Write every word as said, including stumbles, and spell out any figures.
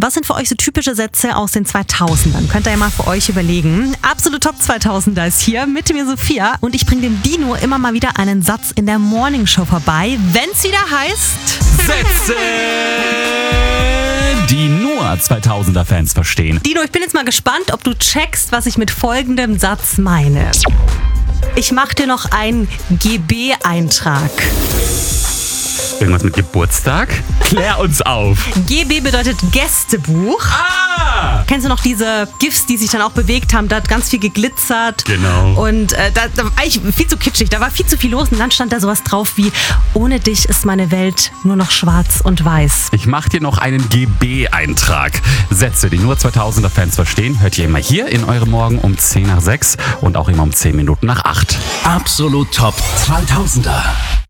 Was sind für euch so typische Sätze aus den zweitausendern? Könnt ihr ja mal für euch überlegen. Absolut Top zweitausender ist hier mit mir Sophia und ich bringe dem Dino immer mal wieder einen Satz in der Morningshow vorbei, wenn es wieder heißt... Sätze, die nur zweitausender-Fans verstehen. Dino, ich bin jetzt mal gespannt, ob du checkst, was ich mit folgendem Satz meine. Ich mache dir noch einen G B-Eintrag. Irgendwas mit Geburtstag? Klär uns auf. G B bedeutet Gästebuch. Ah! Kennst du noch diese GIFs, die sich dann auch bewegt haben? Da hat ganz viel geglitzert. Genau. Und äh, da, da war eigentlich viel zu kitschig. Da war viel zu viel los. Und dann stand da sowas drauf wie: Ohne dich ist meine Welt nur noch schwarz und weiß. Ich mach dir noch einen G B-Eintrag. Sätze, die nur zweitausender-Fans verstehen, hört ihr immer hier in eurem Morgen um zehn nach sechs und auch immer um zehn Minuten nach acht. Absolut Top zweitausender.